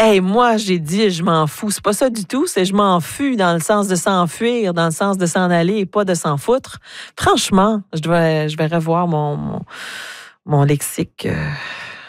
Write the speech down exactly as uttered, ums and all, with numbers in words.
Hey, moi, j'ai dit je m'en fous. C'est pas ça du tout. C'est je m'en fus dans le sens de s'enfuir, dans le sens de s'en aller et pas de s'en foutre. Franchement, je dois, je vais revoir mon, mon, mon lexique. Euh,